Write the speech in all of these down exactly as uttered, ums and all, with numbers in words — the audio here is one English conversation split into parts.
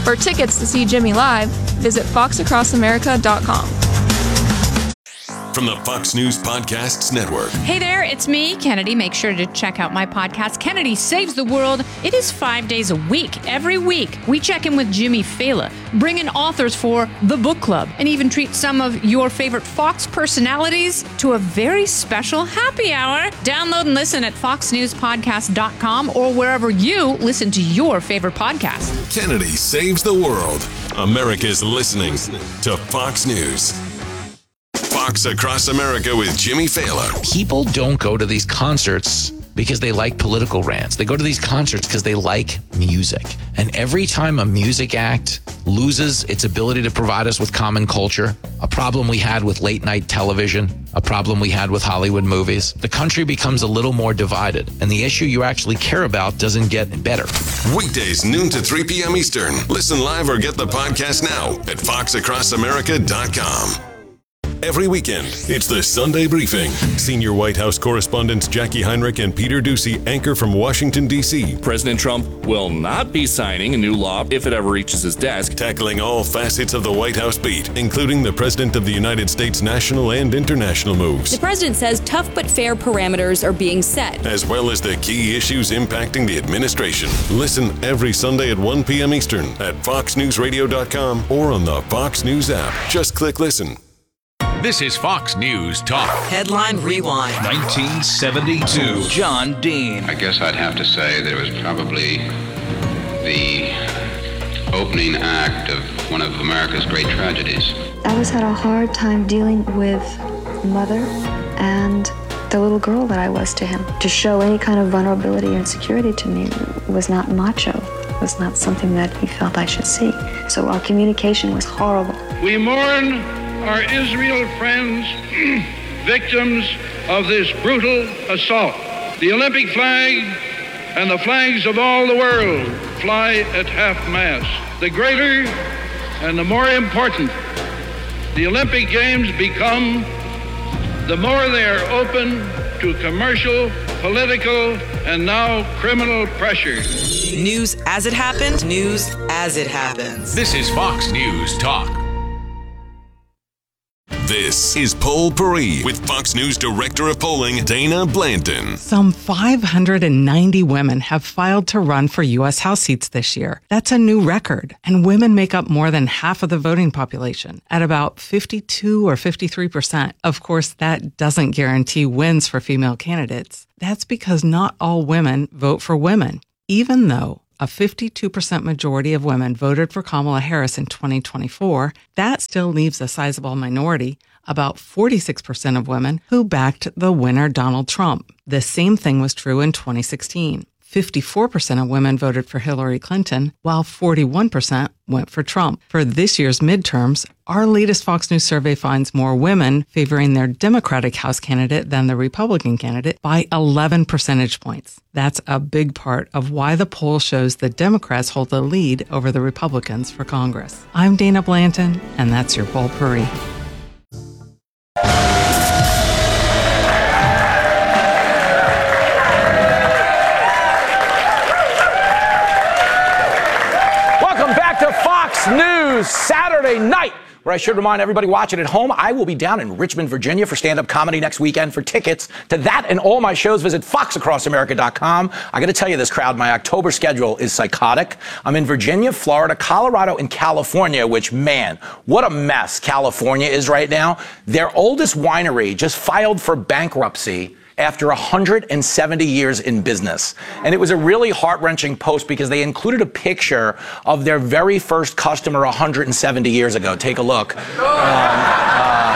For tickets to see Jimmy live, visit fox across america dot com. From the Fox News Podcasts Network. Hey there, it's me, Kennedy. Make sure to check out my podcast, Kennedy Saves the World. It is five days a week. Every week, we check in with Jimmy Fallon, bring in authors for the book club, and even treat some of your favorite Fox personalities to a very special happy hour. Download and listen at fox news podcast dot com or wherever you listen to your favorite podcast. Kennedy Saves the World. America's listening to Fox News. Fox Across America with Jimmy Fallon. People don't go to these concerts because they like political rants. They go to these concerts because they like music. And every time a music act loses its ability to provide us with common culture, a problem we had with late night television, a problem we had with Hollywood movies, the country becomes a little more divided, and the issue you actually care about doesn't get better. Weekdays, noon to three p.m. Eastern. Listen live or get the podcast now at fox across america dot com. Every weekend, it's the Sunday Briefing. Senior White House correspondents Jackie Heinrich and Peter Doocy anchor from Washington, D C President Trump will not be signing a new law if it ever reaches his desk. Tackling all facets of the White House beat, including the President of the United States' national and international moves. The president says tough but fair parameters are being set, as well as the key issues impacting the administration. Listen every Sunday at one p.m. Eastern at fox news radio dot com or on the Fox News app. Just click listen. This is Fox News Talk. Headline Rewind. nineteen seventy-two. John Dean. I guess I'd have to say that it was probably the opening act of one of America's great tragedies. I always had a hard time dealing with mother and the little girl that I was to him. To show any kind of vulnerability or insecurity to me was not macho. Was not something that he felt I should see. So our communication was horrible. We mourn our Israel friends, victims of this brutal assault. The Olympic flag and the flags of all the world fly at half-mast. The greater and the more important the Olympic Games become, the more they are open to commercial, political, and now criminal pressure. News as it happened, news as it happens. This is Fox News Talk. This is Poll Paris with Fox News Director of Polling, Dana Blanton. Some five hundred ninety women have filed to run for U S House seats this year. That's a new record. And women make up more than half of the voting population, at about fifty-two or fifty-three percent. Of course, that doesn't guarantee wins for female candidates. That's because not all women vote for women, even though a fifty-two percent majority of women voted for Kamala Harris in twenty twenty-four, that still leaves a sizable minority, about forty-six percent of women, who backed the winner Donald Trump. The same thing was true in twenty sixteen. fifty-four percent of women voted for Hillary Clinton, while forty-one percent went for Trump. For this year's midterms, our latest Fox News survey finds more women favoring their Democratic House candidate than the Republican candidate by eleven percentage points. That's a big part of why the poll shows the Democrats hold the lead over the Republicans for Congress. I'm Dana Blanton, and that's your Poll Paris. Fox News Saturday night, where I should remind everybody watching at home, I will be down in Richmond, Virginia for stand-up comedy next weekend. For tickets to that and all my shows, visit fox across america dot com. I got to tell you this, crowd, my October schedule is psychotic. I'm in Virginia, Florida, Colorado, and California, which, man, what a mess California is right now. Their oldest winery just filed for bankruptcy after one hundred seventy years in business. And it was a really heart-wrenching post because they included a picture of their very first customer one hundred seventy years ago. Take a look. Um, uh,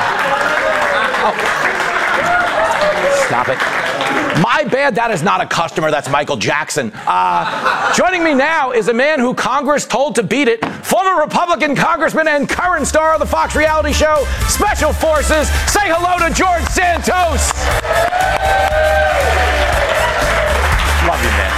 oh. Stop it. My bad, that is not a customer, that's Michael Jackson. Uh, joining me now is a man who Congress told to beat it, former Republican congressman and current star of the Fox reality show, Special Forces. Say hello to George Santos. Love you, man.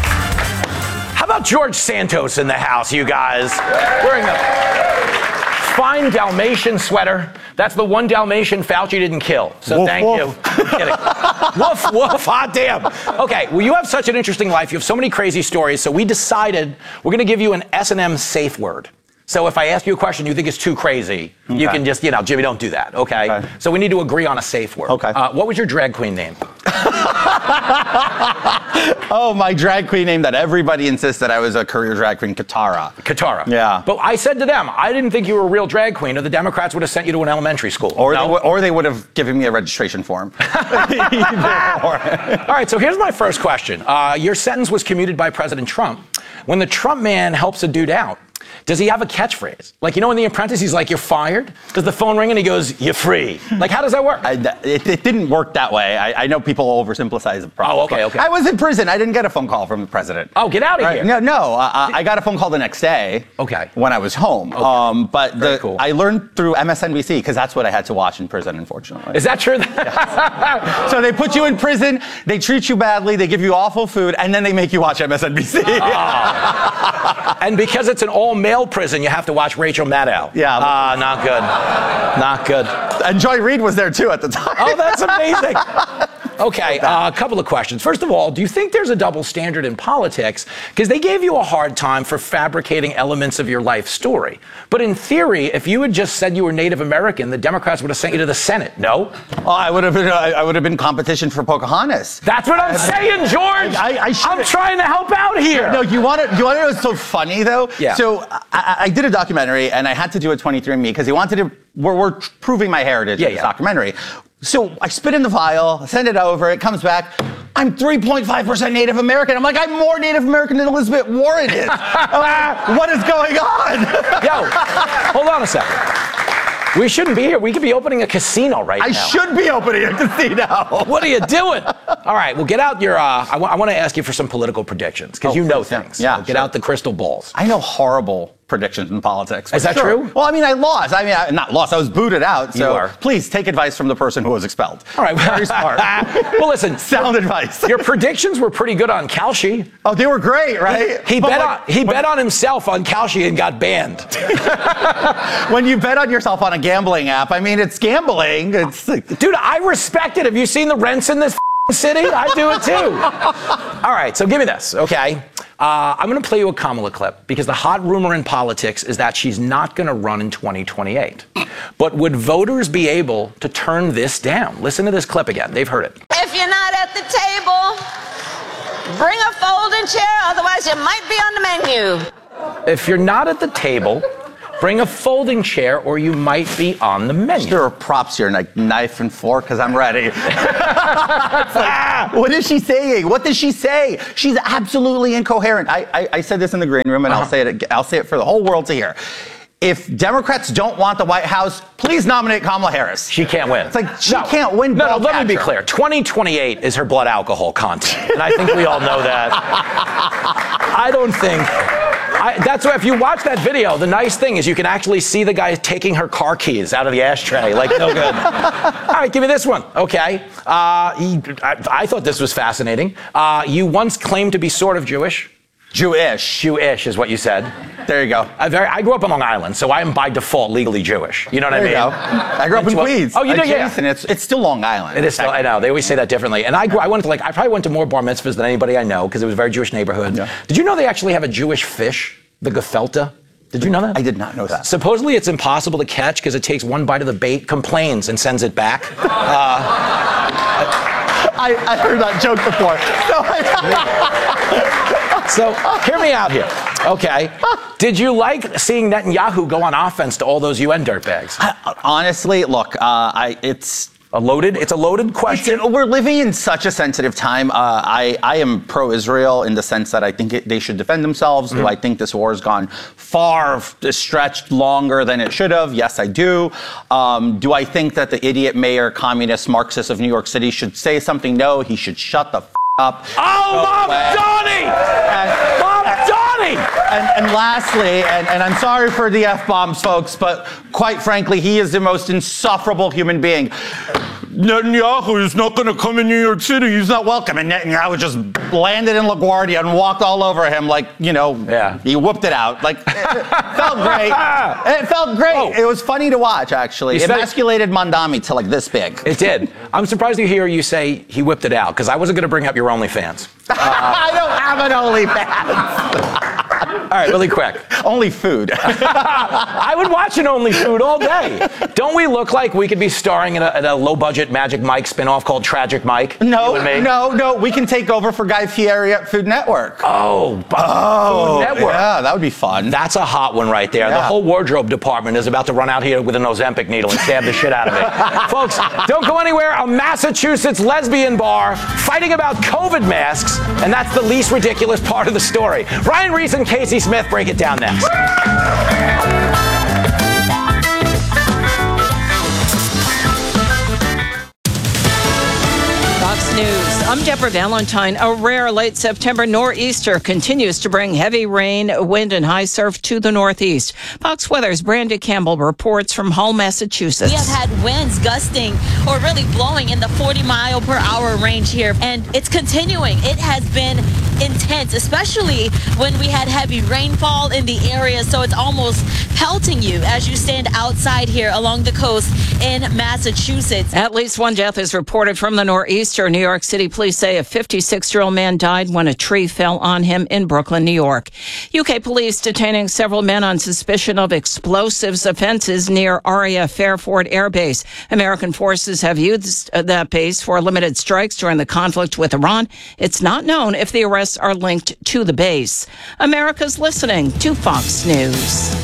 How about George Santos in the house, you guys? Wearing a fine Dalmatian sweater. That's the one Dalmatian Fauci didn't kill. So woof, thank woof. you. I'm kidding. Woof, woof, hot damn. Okay, well, you have such an interesting life. You have so many crazy stories. So we decided we're going to give you an S and M safe word. So if I ask you a question you think is too crazy, okay. you can just, you know, Jimmy, don't do that, okay? okay. So we need to agree on a safe word. Okay. Uh, what was your drag queen name? Oh, my drag queen name that everybody insisted I was a career drag queen, Katara. Katara. Yeah. But I said to them, I didn't think you were a real drag queen, or the Democrats would have sent you to an elementary school. Or, no? they, w- or they would have given me a registration form. All right, so here's my first question. Uh, your sentence was commuted by President Trump. When the Trump man helps a dude out, does he have a catchphrase? Like, you know, in The Apprentice, he's like, you're fired? Does the phone ring and he goes, you're free? Like, how does that work? I, it, it didn't work that way. I, I know people oversimplify the problem. Oh, okay, okay. I was in prison. I didn't get a phone call from the president. Oh, get out of right? here. No, no. Uh, I got a phone call the next day. Okay. When I was home. Okay. Um, but Very the, cool. I learned through M S N B C, because that's what I had to watch in prison, unfortunately. Is that true? Yes. So they put you in prison, they treat you badly, they give you awful food, and then they make you watch M S N B C. Oh. And because it's an all-male prison, you have to watch Rachel Maddow. Yeah. Ah, uh, not good. Not good. And Joy Reid was there too at the time. Oh, that's amazing. Okay, uh, a couple of questions. First of all, do you think there's a double standard in politics? Because they gave you a hard time for fabricating elements of your life story. But in theory, if you had just said you were Native American, the Democrats would have sent you to the Senate, no? Oh, I would have been. I, I would have been competition for Pocahontas. That's what I'm saying, George. I, I, I I'm trying to help out here. No, you want to. You want to know what's so funny though? Yeah. So I, I did a documentary, and I had to do a twenty-three and me because he wanted to. We're, we're proving my heritage yeah, in this yeah. documentary. So I spit in the vial, send it over, it comes back. I'm three point five percent Native American. I'm like, I'm more Native American than Elizabeth Warren is. uh, what is going on? Yo, hold on a second. We shouldn't be here. We could be opening a casino right I now. I should be opening a casino. What are you doing? All right, well, get out your, uh, I, w- I want to ask you for some political predictions, because oh, you know please, things. Yeah, so get sure. out the crystal balls. I know horrible predictions in politics. Is that sure. true? Well, I mean, I lost. I mean, I, not lost. I was booted out. So you are. Please take advice from the person who was expelled. All right. Very smart. Well, listen. Sound advice. Your predictions were pretty good on Kalshi. Oh, they were great, right? He, he bet like, on he when, bet on himself on Kalshi and got banned. When you bet on yourself on a gambling app, I mean, it's gambling. It's dude, I respect it. Have you seen the rents in this city? I do it too. All right, so give me this, okay? Uh, I'm going to play you a Kamala clip because the hot rumor in politics is that she's not going to run in twenty twenty-eight. But would voters be able to turn this down? Listen to this clip again. They've heard it. If you're not at the table, bring a folding chair, otherwise you might be on the menu. If you're not at the table, bring a folding chair or you might be on the menu. There are props here, like knife and fork, because I'm ready. Like, what is she saying? What does she say? She's absolutely incoherent. I, I, I said this in the green room, and uh-huh. I'll say it. I'll say it for the whole world to hear. If Democrats don't want the White House, please nominate Kamala Harris. She can't win. It's like, she no. can't win. No, no, let me be clear. twenty twenty-eight is her blood alcohol content. And I think we all know that. I don't think... I, that's why if you watch that video, the nice thing is you can actually see the guy taking her car keys out of the ashtray. Like, no good. All right, give me this one. Okay. Uh, he, I, I thought this was fascinating. Uh, you once claimed to be sort of Jewish. Jewish. Jewish is what you said. There you go. I, very, I grew up on Long Island, so I am by default legally Jewish. You know what there I mean? You go. I grew up in Queens. Oh, you did, yeah. And it's, it's still Long Island. It is still, I know. They always say that differently. And I grew, I went to like, I probably went to more bar mitzvahs than anybody I know, because it was a very Jewish neighborhood. Yeah. Did you know they actually have a Jewish fish, the gefilte? Did you know that? I did not know that. Supposedly it's impossible to catch because it takes one bite of the bait, complains, and sends it back. Uh, I, I heard that joke before. So, so hear me out here. Okay. Did you like seeing Netanyahu go on offense to all those U N dirtbags? I, honestly, look, uh, I it's... A loaded, it's a loaded question. It's, we're living in such a sensitive time. Uh, I, I am pro-Israel in the sense that I think it, they should defend themselves. Mm-hmm. Do I think this war has gone far, stretched longer than it should have? Yes, I do. Um, do I think that the idiot mayor, communist, Marxist of New York City should say something? No, he should shut the f*** up. Oh, Mom Donnie! And, Mom Donnie! And, and lastly, and, and I'm sorry for the F-bombs, folks, but quite frankly, he is the most insufferable human being. Netanyahu is not going to come in New York City. He's not welcome. And Netanyahu just landed in LaGuardia and walked all over him like, you know, yeah. he whooped it out. Like, it felt great. It felt great. Whoa. It was funny to watch, actually. You it emasculated Mondami to like this big. It did. I'm surprised to hear you say he whipped it out, because I wasn't going to bring up your OnlyFans. Uh, I don't have an OnlyFans. All right, really quick. Only food. I would watch an Only Food all day. Don't we look like we could be starring in a, in a low-budget Magic Mike spinoff called Tragic Mike? No, no, no. We can take over for Guy Fieri at Food Network. Oh, oh, Food Network. Yeah, that would be fun. That's a hot one right there. Yeah. The whole wardrobe department is about to run out here with an Ozempic needle and stab the shit out of me. Folks, don't go anywhere. A Massachusetts lesbian bar fighting about COVID masks, and that's the least ridiculous part of the story. Ryan Reese and Casey Smith break it down next. Fox News. I'm Deborah Valentine. A rare late September nor'easter continues to bring heavy rain, wind, and high surf to the northeast. Fox Weather's Brandy Campbell reports from Hull, Massachusetts. We have had winds gusting or really blowing in the forty mile per hour range here, and it's continuing. It has been intense, especially when we had heavy rainfall in the area, so it's almost pelting you as you stand outside here along the coast in Massachusetts. At least one death is reported from the nor'easter. New York City police say a fifty-six-year-old man died when a tree fell on him in Brooklyn, New York. U K police detaining several men on suspicion of explosives offenses near R A F Fairford Air Base. American forces have used that base for limited strikes during the conflict with Iran. It's not known if the arrests are linked to the base. America's listening to Fox News.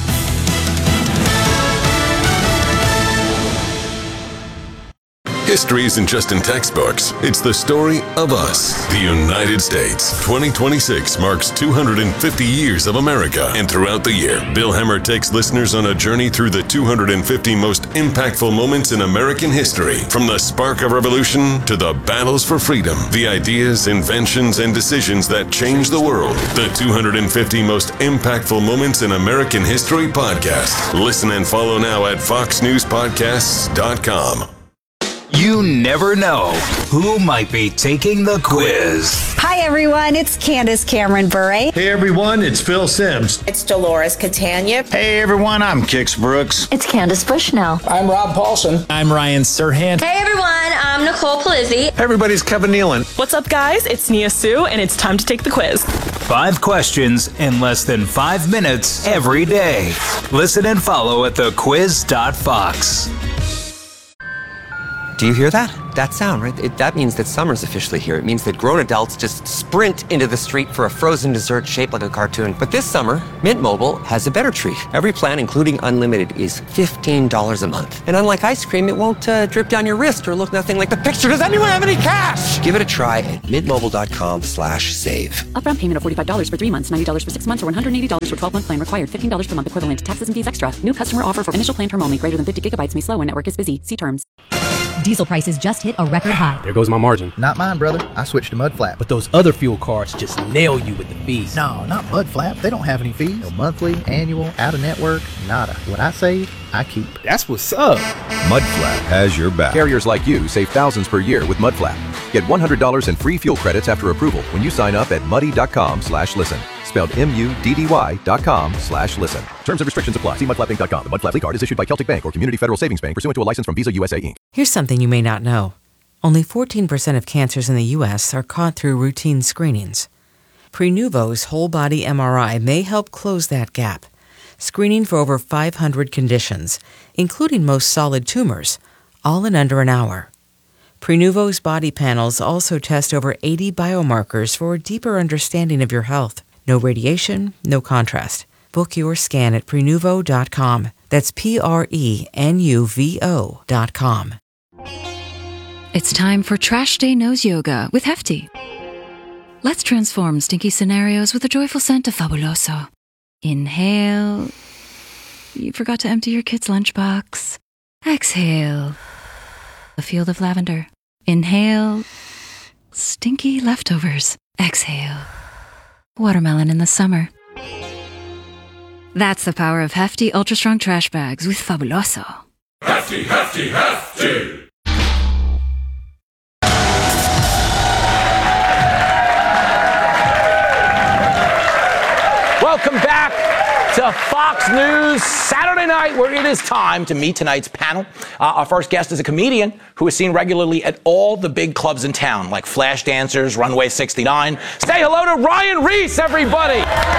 History isn't just in textbooks. It's the story of us. The United States. twenty twenty-six marks two hundred fifty years of America. And throughout the year, Bill Hemmer takes listeners on a journey through the two hundred fifty most impactful moments in American history. From the spark of revolution to the battles for freedom. The ideas, inventions, and decisions that changed the world. The two hundred fifty most impactful moments in American history podcast. Listen and follow now at fox news podcasts dot com. You never know who might be taking the quiz. Hi, everyone. It's Candace Cameron Bure. Hey, everyone. It's Phil Sims. It's Dolores Catania. Hey, everyone. I'm Kix Brooks. It's Candace Bushnell. I'm Rob Paulson. I'm Ryan Serhant. Hey, everyone. I'm Nicole Palizzi. Hey, everybody. It's Kevin Nealon. What's up, guys? It's Nia Sue, and it's time to take the quiz. Five questions in less than five minutes every day. Listen and follow at the quiz dot fox. Do you hear that? That sound, right? It, that means that summer's officially here. It means that grown adults just sprint into the street for a frozen dessert shaped like a cartoon. But this summer, Mint Mobile has a better treat. Every plan, including unlimited, is fifteen dollars a month. And unlike ice cream, it won't uh, drip down your wrist or look nothing like the picture. Does anyone have any cash? Give it a try at mintmobile.com slash save. Upfront payment of forty-five dollars for three months, ninety dollars for six months, or one hundred eighty dollars for twelve-month plan required. fifteen dollars per month equivalent. Taxes and fees extra. New customer offer for initial plan term only. Greater than fifty gigabytes may slow when network is busy. See terms. Diesel prices just hit a record high. There goes my margin. Not mine, brother. I switched to Mudflap. But those other fuel cards just nail you with the fees. No, not Mudflap. They don't have any fees. No monthly, annual, out-of-network, nada. What I save, I keep. That's what's up. Mudflap has your back. Carriers like you save thousands per year with Mudflap. Get one hundred dollars in free fuel credits after approval when you sign up at muddy.com slash listen. Spelled M-U-D-D-Y dot com slash listen. Terms and restrictions apply. See mudflap inc dot com. The Mudflap card is issued by Celtic Bank or Community Federal Savings Bank pursuant to a license from Visa U S A Incorporated. Here's something you may not know. Only fourteen percent of cancers in the U S are caught through routine screenings. Prenuvo's whole-body M R I may help close that gap, screening for over five hundred conditions, including most solid tumors, all in under an hour. Prenuvo's body panels also test over eighty biomarkers for a deeper understanding of your health. No radiation, no contrast. Book your scan at prenuvo dot com. That's P R E N U V O dot com. It's time for Trash Day Nose Yoga with Hefty. Let's transform stinky scenarios with the joyful scent of Fabuloso. Inhale. You forgot to empty your kid's lunchbox. Exhale. A field of lavender. Inhale. Stinky leftovers. Exhale. Watermelon in the summer. That's the power of Hefty Ultra Strong Trash Bags with Fabuloso. Hefty, Hefty, Hefty! to Fox News Saturday night, where it is time to meet tonight's panel. Uh, our first guest is a comedian who is seen regularly at all the big clubs in town, like Flash Dancers, Runway sixty-nine. Say hello to Ryan Reese, everybody.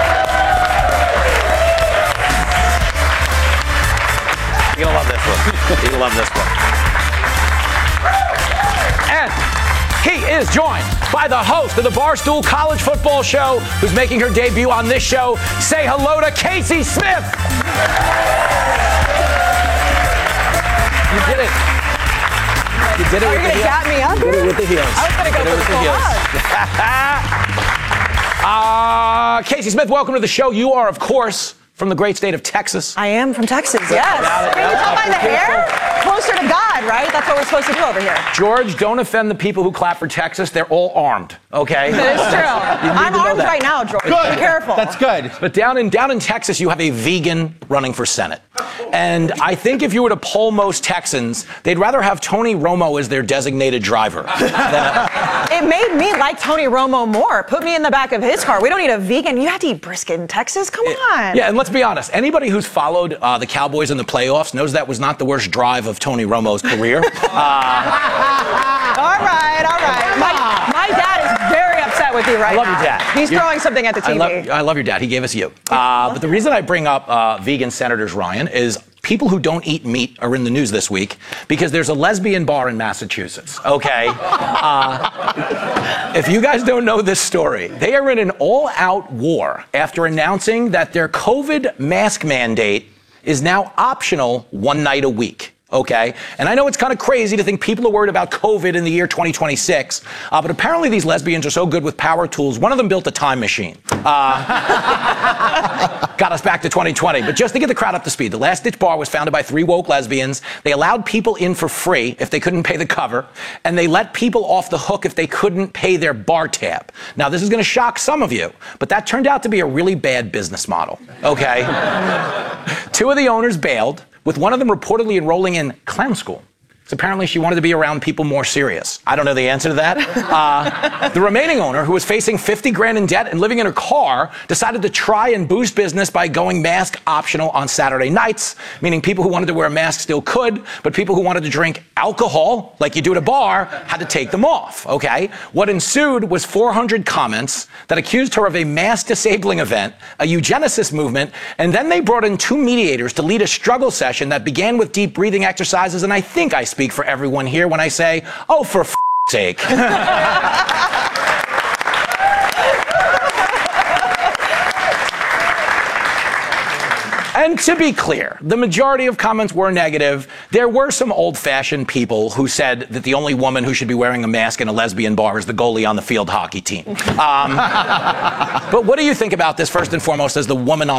You're gonna love this one. You're gonna love this one. And he is joined by the host of the Barstool College Football Show, who's making her debut on this show. Say hello to Casey Smith. You did it. You did it Are with you the gonna dap me up? You did it with the heels. I was gonna go with the heels. uh, Casey Smith, welcome to the show. You are, of course, from the great state of Texas. I am from Texas, yes. Can you tell by the hair? Closer to God, right? That's what we're supposed to do over here. George, don't offend the people who clap for Texas. They're all armed, okay? That is true. I'm armed right now, George. Good. Be careful. That's good. But down in down in Texas, you have a vegan running for Senate. And I think if you were to poll most Texans, they'd rather have Tony Romo as their designated driver. It made me like Tony Romo more. Put me in the back of his car. We don't need a vegan. You have to eat brisket in Texas? Come on. Yeah, and let's be honest. Anybody who's followed uh, the Cowboys in the playoffs knows that was not the worst drive of Tony Romo's career. uh, all right, all right. My, my dad is very upset with you right now. I love your dad. He's You're, throwing something at the T V. I love, I love your dad. He gave us you. Uh, but the reason I bring up uh, vegan senators, Ryan, is people who don't eat meat are in the news this week because there's a lesbian bar in Massachusetts, okay? Uh, if you guys don't know this story, they are in an all-out war after announcing that their COVID mask mandate is now optional one night a week. Okay, and I know it's kind of crazy to think people are worried about COVID in the year twenty twenty-six, uh, but apparently these lesbians are so good with power tools. One of them built a time machine. Uh, got us back to twenty twenty. But just to get the crowd up to speed, the Last Ditch Bar was founded by three woke lesbians. They allowed people in for free if they couldn't pay the cover, and they let people off the hook if they couldn't pay their bar tab. Now, this is going to shock some of you, but that turned out to be a really bad business model. Okay, two of the owners bailed, with one of them reportedly enrolling in clown school. So apparently she wanted to be around people more serious. I don't know the answer to that. Uh, the remaining owner, who was facing fifty grand in debt and living in her car, decided to try and boost business by going mask optional on Saturday nights, meaning people who wanted to wear a mask still could, but people who wanted to drink alcohol, like you do at a bar, had to take them off, okay? What ensued was four hundred comments that accused her of a mass disabling event, a eugenicist movement, and then they brought in two mediators to lead a struggle session that began with deep breathing exercises, and I think I speak for everyone here when I say, oh, for f***ing sake. And to be clear, the majority of comments were negative. There were some old-fashioned people who said that the only woman who should be wearing a mask in a lesbian bar is the goalie on the field hockey team. Um, but what do you think about this, first and foremost, as the woman on